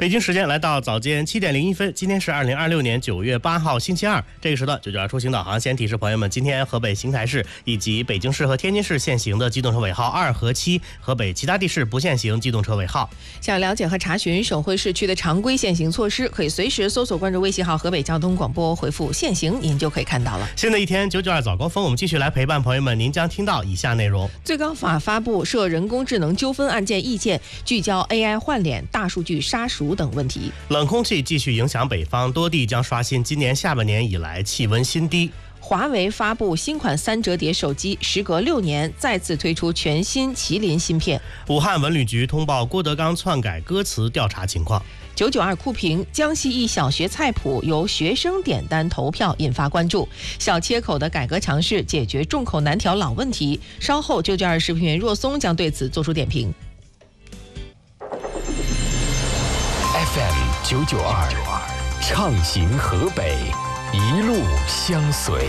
北京时间来到早间7点01分，今天是2026年9月8号星期二。这个时段992出行导航先提示朋友们，今天河北邢台市以及北京市和天津市限行的机动车尾号2和7，河北其他地市不限行机动车尾号。 想了解和查询省会市区的常规限行措施，可以随时搜索关注微信号河北交通广播，回复限行，您就可以看到了。 新的一天992早高峰，我们继续来陪伴朋友们，您将听到以下内容： 最高法发布涉人工智能纠纷案件意见，聚焦 AI 换脸、大数据杀熟等问题。 冷空气继续影响北方，多地将刷新今年下半年以来气温新低。 华为发布新款3折叠手机，时隔6年再次推出全新麒麟芯片。 武汉文旅局通报郭德纲篡改歌词调查情况。 992酷评，江西一小学菜谱由学生点单投票引发关注。小切口的改革尝试解决众口难调老问题。稍后992视频员若松将对此做出点评。 FM 992畅行河北，一路相随。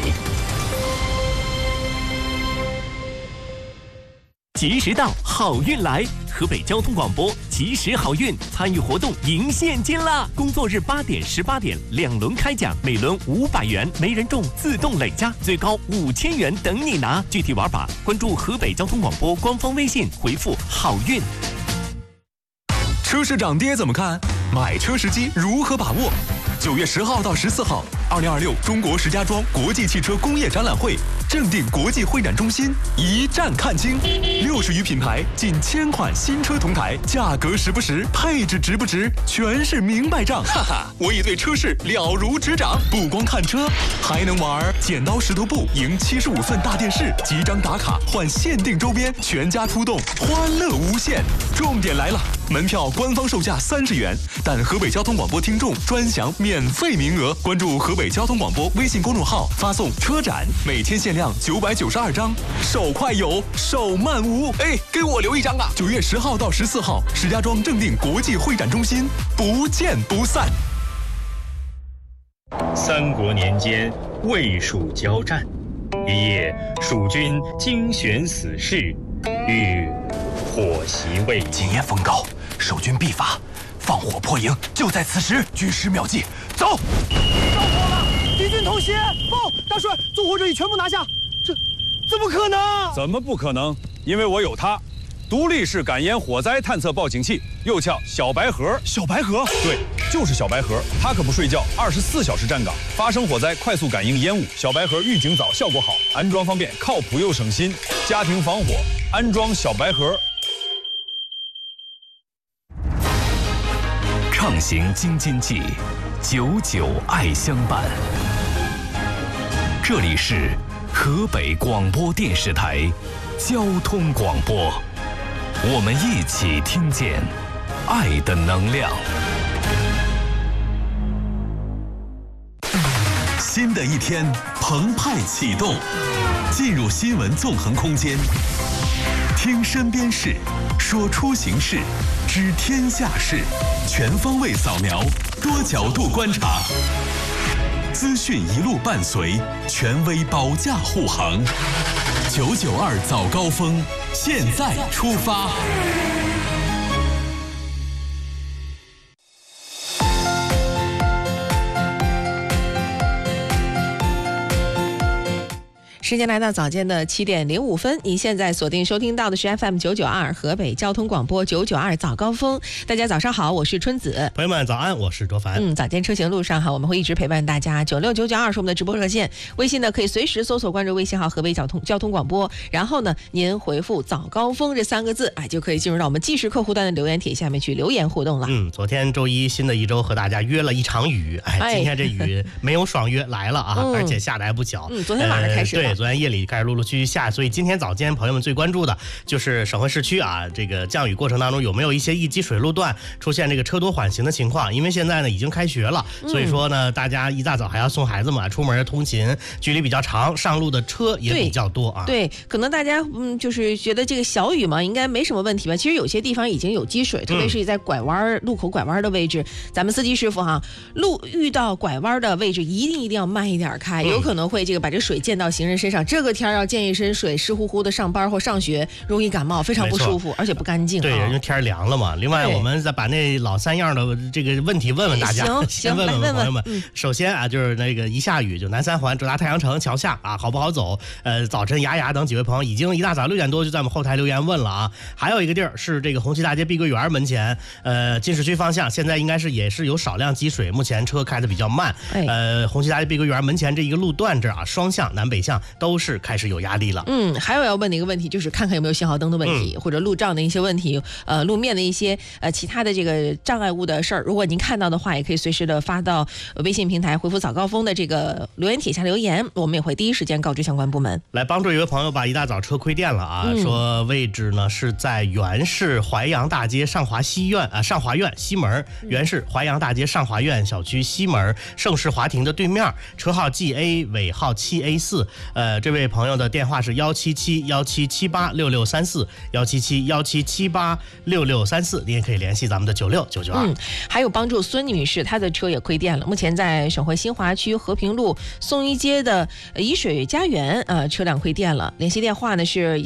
及时到，好运来！河北交通广播及时好运参与活动赢现金啦！工作日8点、18点2轮开奖，每轮500元，没人中自动累加，最高5000元等你拿。具体玩法关注河北交通广播官方微信，回复好运。 车市涨跌怎么看？买车时机如何把握？9月10号到14号，2026中国石家庄国际汽车工业展览会正定国际会展中心一站看清，60余品牌，近1000款新车同台，价格实不实，配置值不值，全是明白账。哈哈，我已对车市了如指掌，不光看车，还能玩剪刀石头布赢75寸大电视，集章打卡换限定周边，全家出动，欢乐无限。重点来了，门票官方售价30元，但河北交通广播听众专享免费名额。关注河北交通广播微信公众号，发送车展，每天限量992张，手快有，手慢无。哎，给我留一张啊！9月10号到14号，石家庄正定国际会展中心，不见不散。 三国年间，魏蜀交战，一夜，蜀军精选死士，欲火袭魏营。 今夜风高，守军必发，放火破营，就在此时。军师妙计，走！ 着火了！敌军偷袭！报，大帅，纵火者已全部拿下。这怎么可能？ 怎么不可能？因为我有它，独立式感烟火灾探测报警器，又叫小白盒。 小白盒？ 对，就是小白盒，它可不睡觉，24小时站岗，发生火灾快速感应烟雾。小白盒预警早，效果好，安装方便，靠谱又省心。家庭防火，安装小白盒。 畅行京津冀，99爱相伴。这里是河北广播电视台交通广播，我们一起听见爱的能量。新的一天澎湃启动，进入新闻纵横空间，听身边事，说出行事，知天下事，全方位扫描，多角度观察，资讯一路伴随，权威保驾护航。992早高峰，现在出发。 时间来到早间的7点05分，您现在锁定收听到的是 FM 992河北交通广播992早高峰。大家早上好，我是春子。 朋友们早安，我是卓凡。 早间车行路上哈，我们会一直陪伴大家。96992是我们的直播热线，微信呢可以随时搜索关注微信号河北交通广播，然后呢您回复早高峰这3个字，就可以进入到我们即时客户端的留言帖下面去留言互动了。 昨天周一新的一周和大家约了一场雨，今天这雨没有爽约来了啊，而且下的还不小。 昨天晚上开始对，昨天夜里开始陆续下，所以今天早间朋友们最关注的就是省会市区啊，这个降雨过程当中有没有一些一级水路段出现这个车多缓行的情况？因为现在呢已经开学了，所以说呢大家一大早还要送孩子们出门通勤，距离比较长，上路的车也比较多啊。 对，可能大家就是觉得这个小雨嘛应该没什么问题吧，其实有些地方已经有积水，特别是在路口拐弯的位置，咱们司机师傅路遇到拐弯的位置一定要慢一点开，有可能会把这水溅到行人身身上。这个天要溅一身水，湿乎乎的上班或上学，容易感冒，非常不舒服，而且不干净。 对，因为天凉了嘛。另外，我们再把那老三样的这个问题问问大家，先问问朋友们。首先啊，就是那个一下雨就南三环浙大太阳城桥下啊，好不好走？早晨雅雅等几位朋友已经一大早6点多就在我们后台留言问了啊。还有一个地儿是这个红旗大街碧桂园门前，进市区方向现在应该是也是有少量积水，目前车开的比较慢。红旗大街碧桂园门前这一个路段这儿啊，双向南北向都是开始有压力了。 还有要问的一个问题就是看看有没有信号灯的问题，或者路障的一些问题，路面的一些其他的这个障碍物的事儿。如果您看到的话，也可以随时的发到微信平台回复早高峰的这个留言帖下留言，我们也会第一时间告知相关部门。 来帮助一位朋友把一大早车亏电了啊，说位置呢是在原市淮阳大街上华苑西门，原市淮阳大街上华苑小区西门盛世华庭的对面，车号 GA 尾号7A4。这位朋友的电话是17717786634，17717786634，你也可以联系咱们的96992。 还有帮助孙女士，她的车也亏电了，目前在省会新华区和平路宋一街的沂水家园车辆亏电了，联系电话呢是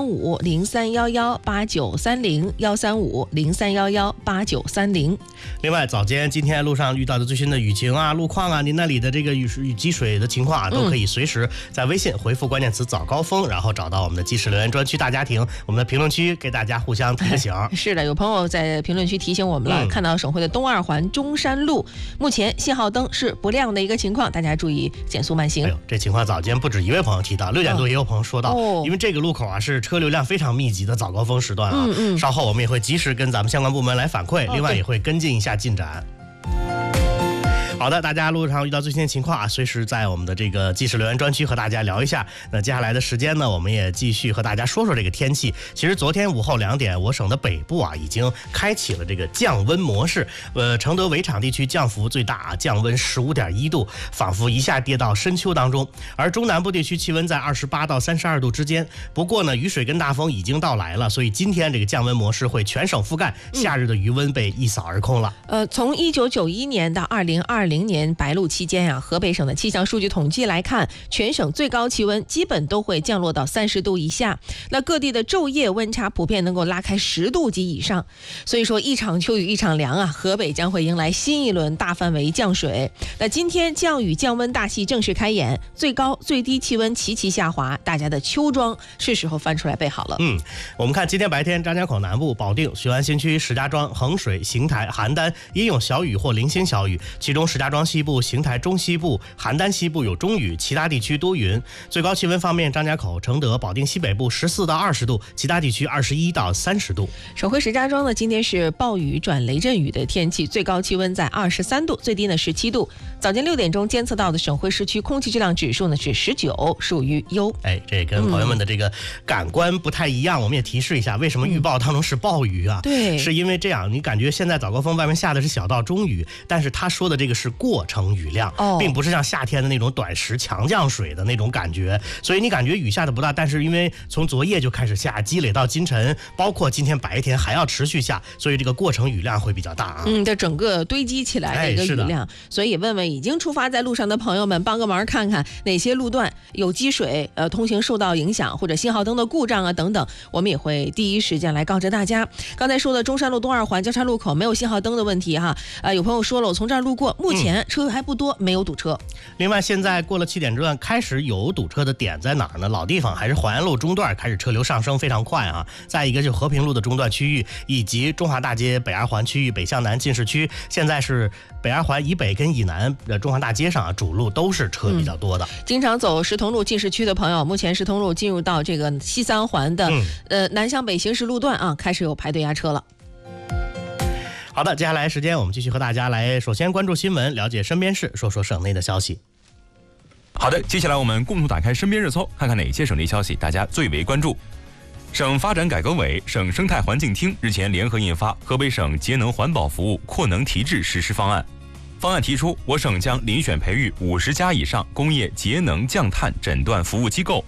13503118930，13503118930。 另外，早间今天路上遇到的最新的雨情啊、路况啊，您那里的这个雨积水的情况啊，都可以随时在微信回复关键词早高峰，然后找到我们的即时留言专区大家庭，我们的评论区给大家互相提个醒。 是的，有朋友在评论区提醒我们了，看到省会的东二环中山路目前信号灯是不亮的一个情况，大家注意减速慢行。 这情况早间不止一位朋友提到，6点多也有朋友说到，因为这个路口啊是车流量非常密集的早高峰时段啊，稍后我们也会及时跟咱们相关部门来反馈，另外也会跟进一下进展。好的，大家路上遇到最新的情况啊，随时在我们的这个即时留言专区和大家聊一下。那接下来的时间呢，我们也继续和大家说说这个天气。其实昨天午后2点，我省的北部啊已经开启了这个降温模式。承德围场地区降幅最大，降温15.1度，仿佛一下跌到深秋当中。而中南部地区气温在28到32度之间。不过呢，雨水跟大风已经到来了，所以今天这个降温模式会全省覆盖，夏日的余温被一扫而空了。 从1991年到2020年白露期间河北省的气象数据统计来看，全省最高气温基本都会降落到30度以下，那各地的昼夜温差普遍能够拉开10度及以上。所以说一场秋雨一场凉河北将会迎来新一轮大范围降水。那今天降雨降温大戏正式开演，最高最低气温齐齐下滑，大家的秋装是时候翻出来备好了。 我们看今天白天张家口南部、保定、雄安新区、石家庄、衡水、邢台、邯郸也有小雨或零星小雨，其中石家庄西部、邢台中西部、邯郸西部有中雨，其他地区多云。最高气温方面，张家口、承德、保定西北部14到20度，其他地区21到30度。 省会石家庄呢，今天是暴雨转雷阵雨的天气，最高气温在23度，最低呢17度。早间6点钟监测到的省会市区空气质量指数呢是19，属于优。 这跟朋友们的这个感官不太一样，我们也提示一下，为什么预报当中是暴雨啊？ 对， 是因为这样，你感觉现在早高峰外面下的是小到中雨，但是他说的这个是过程雨量，并不是像夏天的那种短时强降水的那种感觉，所以你感觉雨下的不大，但是因为从昨夜就开始下，积累到今晨，包括今天白天还要持续下，所以这个过程雨量会比较大啊。 这整个堆积起来的一个雨量，所以问问已经出发在路上的朋友们，帮个忙看看哪些路段有积水，通行受到影响，或者信号灯的故障啊等等，我们也会第一时间来告知大家。刚才说的中山路东二环交叉路口没有信号灯的问题有朋友说了，我从这儿路过，目前车还不多，没有堵车。 另外，现在过了7点段，开始有堵车的点在哪儿呢？老地方还是淮安路中段开始车流上升非常快再一个就是和平路的中段区域，以及中华大街北二环区域北向南进市区，现在是北二环以北跟以南的中华大街上主路都是车比较多的。 经常走石桐路进市区的朋友，目前石桐路进入到这个西三环的南向北行驶路段开始有排队压车了。 好的，接下来时间我们继续和大家来首先关注新闻，了解身边事，说说省内的消息。 好的，接下来我们共同打开身边热搜，看看哪些省内消息大家最为关注。省发展改革委、省生态环境厅日前联合印发《河北省节能环保服务扩能提质实施方案》。方案提出，我省将遴选培育50家以上工业节能降碳诊断服务机构，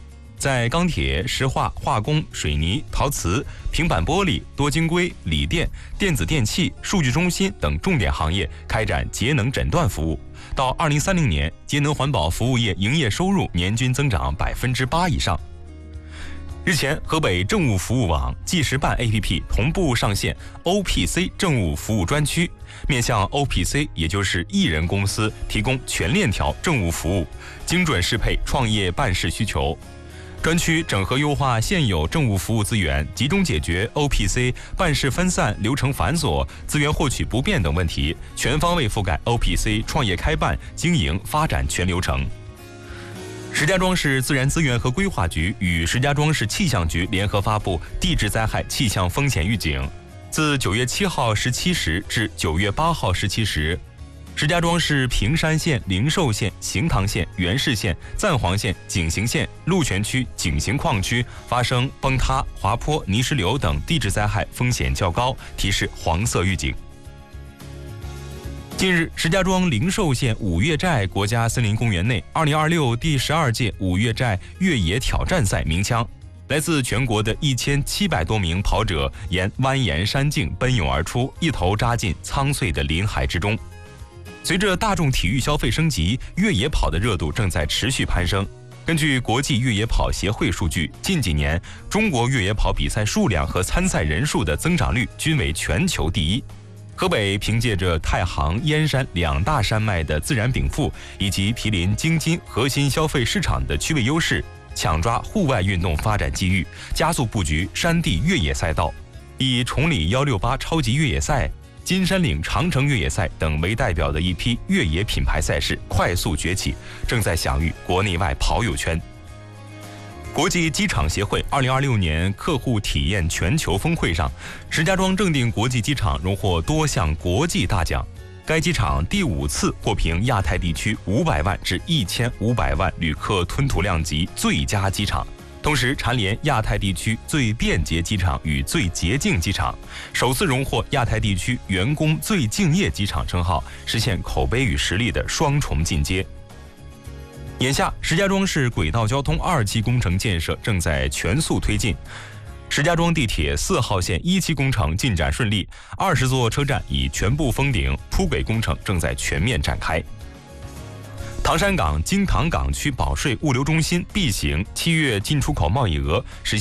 在钢铁、石化、化工、水泥、陶瓷、平板玻璃、多晶硅、锂电、电子电器、数据中心等重点行业开展节能诊断服务。到2030年，节能环保服务业营业收入年均增长8%以上。日前，河北政务服务网纪实办 APP 同步上线 OPC 政务服务专区，面向 OPC 也就是艺人公司提供全链条政务服务，精准适配创业办事需求。专区整合优化现有政务服务资源，集中解决 OPC 办事分散、流程繁琐、资源获取不便等问题，全方位覆盖 OPC 创业开办、经营、发展全流程。石家庄市自然资源和规划局与石家庄市气象局联合发布地质灾害气象风险预警。自9月7号17时至9月8号17时，石家庄市平山县、灵寿县、行塘县、元氏县、赞皇县、景行县、鹿泉区、景行矿区发生崩塌、滑坡、泥石流等地质灾害风险较高，提示黄色预警。近日，石家庄灵寿县五岳寨国家森林公园内2026第12届五岳寨越野挑战赛鸣枪，来自全国的1700多名跑者沿蜿蜒山径奔涌而出，一头扎进苍翠的林海之中。随着大众体育消费升级，越野跑的热度正在持续攀升。根据国际越野跑协会数据，近几年中国越野跑比赛数量和参赛人数的增长率均为全球第一。河北凭借着太行、燕山2大山脉的自然禀赋，以及毗邻京津核心消费市场的区位优势，抢抓户外运动发展机遇，加速布局山地越野赛道。以崇礼168超级越野赛、金山岭长城越野赛等为代表的一批越野品牌赛事快速崛起，正在享誉国内外跑友圈。国际机场协会2026年客户体验全球峰会上，石家庄正定国际机场荣获多项国际大奖。该机场第5次获评亚太地区500万至1500万旅客吞吐量级最佳机场，同时蝉联亚太地区最便捷机场与最洁净机场，首次荣获亚太地区员工最敬业机场称号，实现口碑与实力的双重进阶。眼下，石家庄市轨道交通2期工程建设正在全速推进。石家庄地铁4号线1期工程进展顺利，20座车站已全部封顶，铺轨工程正在全面展开。唐山港京塘港区保税物流中心 B 型7月进出口贸易额实现